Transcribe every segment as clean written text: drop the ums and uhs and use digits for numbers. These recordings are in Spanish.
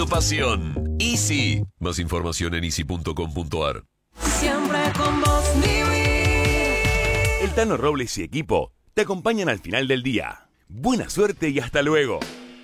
Tu pasión. Easy. Más información en easy.com.ar. Siempre con vos, vivir. El Tano Robles y equipo te acompañan al final del día. Buena suerte y hasta luego.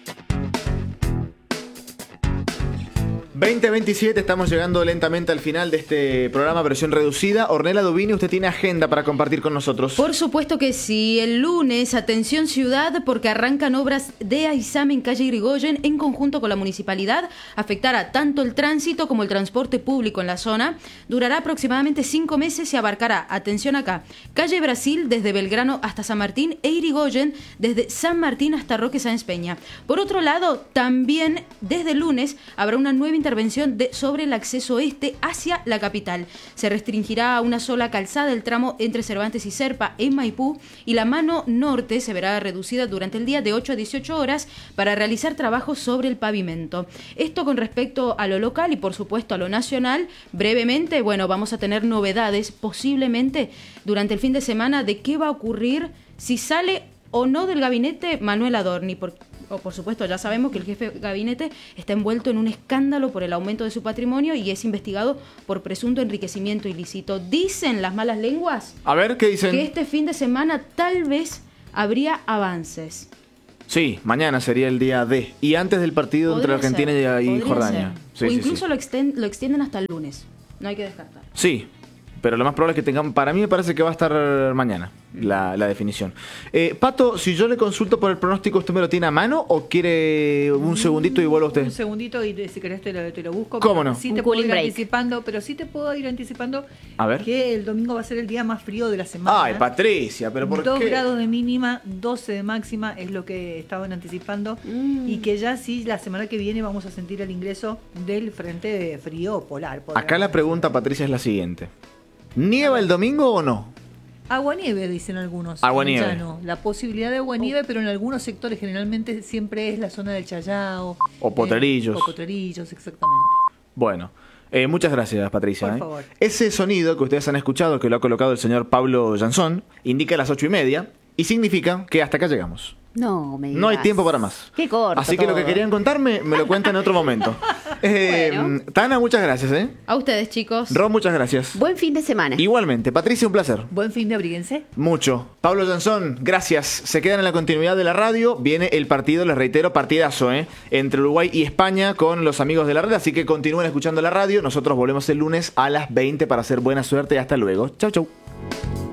20:27, estamos llegando lentamente al final de este programa versión reducida. Ornella Dubini, usted tiene agenda para compartir con nosotros. Por supuesto que sí. El lunes, atención ciudad, porque arrancan obras de AISAM en calle Irigoyen en conjunto con la municipalidad. Afectará tanto el tránsito como el transporte público en la zona. Durará aproximadamente 5 meses y abarcará, atención acá, calle Brasil desde Belgrano hasta San Martín e Irigoyen desde San Martín hasta Roque Sáenz Peña. Por otro lado, también desde el lunes habrá una nueva intervención sobre el acceso este hacia la capital. Se restringirá a una sola calzada el tramo entre Cervantes y Serpa en Maipú y la mano norte se verá reducida durante el día de 8 a 18 horas para realizar trabajos sobre el pavimento. Esto con respecto a lo local y por supuesto a lo nacional. Brevemente, bueno, vamos a tener novedades posiblemente durante el fin de semana de qué va a ocurrir si sale o no del gabinete Manuel Adorni, por supuesto, ya sabemos que el jefe de gabinete está envuelto en un escándalo por el aumento de su patrimonio y es investigado por presunto enriquecimiento ilícito. Dicen las malas lenguas. A ver, ¿qué dicen? Que este fin de semana tal vez habría avances. Sí, mañana sería el día D. Y antes del partido entre Argentina y Jordania. Sí, o incluso lo extienden hasta el lunes. No hay que descartar. Sí, pero lo más probable es que tengan... Para mí me parece que va a estar mañana la definición. Pato, si yo le consulto por el pronóstico, ¿usted me lo tiene a mano o quiere un segundito y vuelve usted? Un segundito y si querés te lo busco. ¿Cómo no? Sí te puedo ir anticipando, pero sí te puedo ir anticipando a ver. Que el domingo va a ser el día más frío de la semana. Ay, Patricia, pero ¿por qué? 2 grados de mínima, 12 de máxima es lo que estaban anticipando y que ya sí la semana que viene vamos a sentir el ingreso del frente frío polar. Acá la pregunta, Patricia, es la siguiente. ¿Nieva el domingo o no? Aguanieve, dicen algunos. Aguanieve. La posibilidad de aguanieve, pero en algunos sectores generalmente siempre es la zona del Chayao. O Potrerillos. O Potrerillos, exactamente. Bueno, muchas gracias, Patricia. Por favor. Ese sonido que ustedes han escuchado, que lo ha colocado el señor Pablo Jansón, indica las 8:30 y significa que hasta acá llegamos. No, me digas. No hay tiempo para más. Qué corto. Así que todo. lo que querían contarme me lo cuentan en otro momento. Bueno. Tana, muchas gracias. A ustedes, chicos. Ron, muchas gracias. Buen fin de semana. Igualmente. Patricia, un placer. Buen fin de abríguense. Mucho. Pablo Jansón, gracias. Se quedan en la continuidad de la radio. Viene el partido, les reitero, partidazo, entre Uruguay y España con los amigos de la red. Así que continúen escuchando la radio. Nosotros volvemos el lunes a las 20 para hacer buena suerte. Hasta luego. Chau, chau.